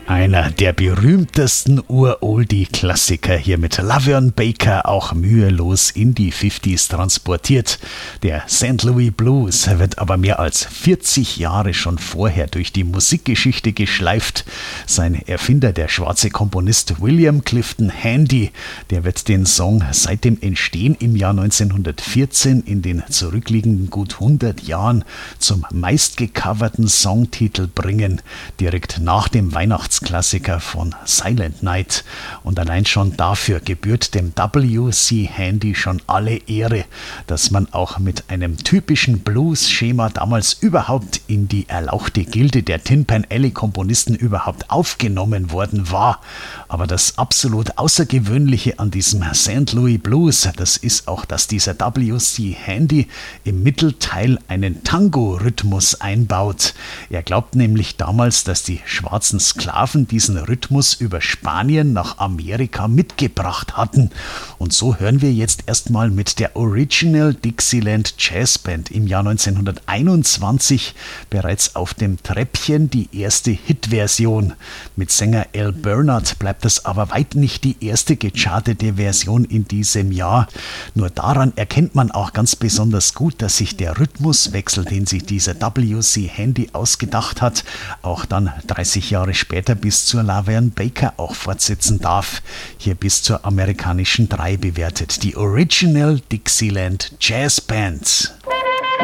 Einer der berühmtesten Ur-Oldie-Klassiker hier mit LaVern Baker auch mühelos in die 50s transportiert. Der St. Louis Blues wird aber mehr als 40 Jahre schon vorher durch die Musikgeschichte geschleift. Sein Erfinder, der schwarze Komponist William Clifton Handy, der wird den Song seit dem Entstehen im Jahr 1914 in den zurückliegenden gut 100 Jahren zum meistgecoverten Songtitel bringen, direkt nach dem Weihnachtsklassiker von Silent Night. Und allein schon dafür gebührt dem W.C. Handy schon alle Ehre, dass man auch mit einem typischen Blues-Schema damals überhaupt in die erlauchte Gilde der Tin Pan Alley-Komponisten überhaupt aufgenommen worden war. Aber das absolut Außergewöhnliche an diesem St. Louis Blues, das ist auch, dass dieser W.C. Handy im Mittelteil einen Tango-Rhythmus einbaut. Er glaubt nämlich damals, dass die schwarzen Sklaven diesen Rhythmus über Spanien nach Amerika mitgebracht hatten. Und so hören wir jetzt erstmal mit der Original Dixieland Jazz Band im Jahr 1921 bereits auf dem Treppchen die erste Hitversion. Mit Sänger Al Bernard bleibt es aber weit nicht die erste gechartete Version in diesem Jahr. Nur daran erkennt man auch ganz besonders gut, dass sich der Rhythmuswechsel, den sich dieser W.C. Handy ausgedacht hat, auch dann 30 Jahre später bis zur LaVern Baker auch fortsetzen darf. Hier bis zur amerikanischen 3 bewertet. Die Original Dixieland Jazz Band.